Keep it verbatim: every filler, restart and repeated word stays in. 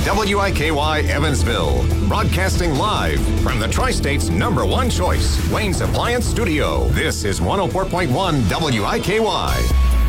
W I K Y Evansville, broadcasting live from the Tri-State's number one choice, Wayne's Appliance Studio. This is one oh four point one W I K Y.